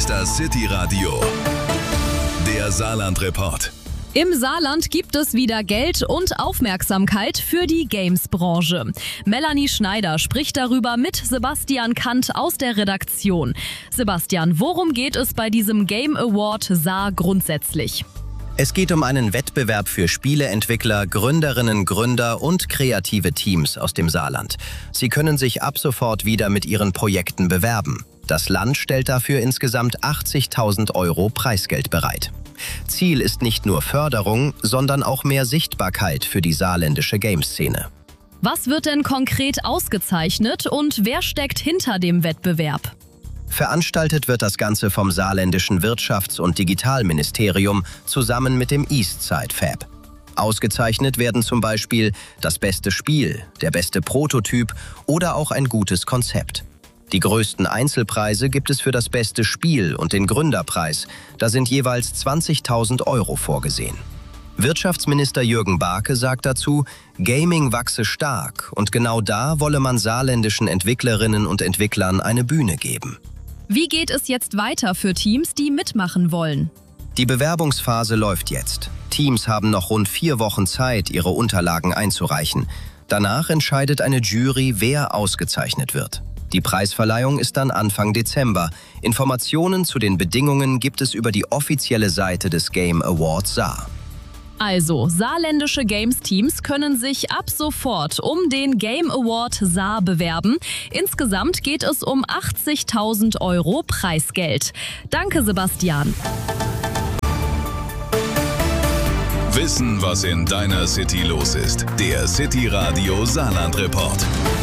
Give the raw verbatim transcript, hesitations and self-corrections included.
ist das City-Radio, der Saarland-Report. Im Saarland gibt es wieder Geld und Aufmerksamkeit für die Games-Branche. Melanie Schneider spricht darüber mit Sebastian Kant aus der Redaktion. Sebastian, worum geht es bei diesem Game Award Saar grundsätzlich? Es geht um einen Wettbewerb für Spieleentwickler, Gründerinnen, Gründer und kreative Teams aus dem Saarland. Sie können sich ab sofort wieder mit ihren Projekten bewerben. Das Land stellt dafür insgesamt achtzigtausend Euro Preisgeld bereit. Ziel ist nicht nur Förderung, sondern auch mehr Sichtbarkeit für die saarländische Gameszene. Was wird denn konkret ausgezeichnet und wer steckt hinter dem Wettbewerb? Veranstaltet wird das Ganze vom saarländischen Wirtschafts- und Digitalministerium zusammen mit dem Eastside Fab. Ausgezeichnet werden zum Beispiel das beste Spiel, der beste Prototyp oder auch ein gutes Konzept. Die größten Einzelpreise gibt es für das beste Spiel und den Gründerpreis. Da sind jeweils zwanzigtausend Euro vorgesehen. Wirtschaftsminister Jürgen Barke sagt dazu, Gaming wachse stark und genau da wolle man saarländischen Entwicklerinnen und Entwicklern eine Bühne geben. Wie geht es jetzt weiter für Teams, die mitmachen wollen? Die Bewerbungsphase läuft jetzt. Teams haben noch rund vier Wochen Zeit, ihre Unterlagen einzureichen. Danach entscheidet eine Jury, wer ausgezeichnet wird. Die Preisverleihung ist dann Anfang Dezember. Informationen zu den Bedingungen gibt es über die offizielle Seite des Game Awards Saar. Also, saarländische Games-Teams können sich ab sofort um den Game Award Saar bewerben. Insgesamt geht es um achtzigtausend Euro Preisgeld. Danke, Sebastian. Wissen, was in deiner City los ist. Der City-Radio Saarland-Report.